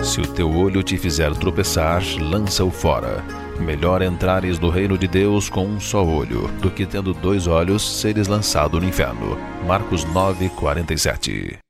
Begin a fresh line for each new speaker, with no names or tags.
Se o teu olho te fizer tropeçar, lança-o fora. Melhor entrares no reino de Deus com um só olho, do que tendo 2 olhos seres lançado no inferno. Marcos 9:47.